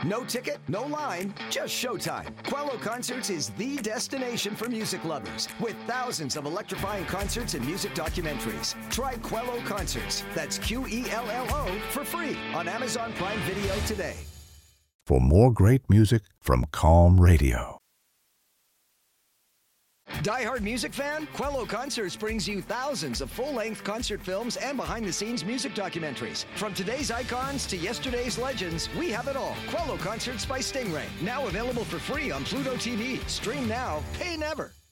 No ticket, no line, just showtime. Quello Concerts is the destination for music lovers with thousands of electrifying concerts and music documentaries. Try Quello Concerts, that's Quello, for free on Amazon Prime Video today. For more great music from Calm Radio. Die-hard music fan? Quello Concerts brings you thousands of full-length concert films and behind-the-scenes music documentaries. From today's icons to yesterday's legends, we have it all. Quello Concerts by Stingray. Now available for free on Pluto TV. Stream now, pay never.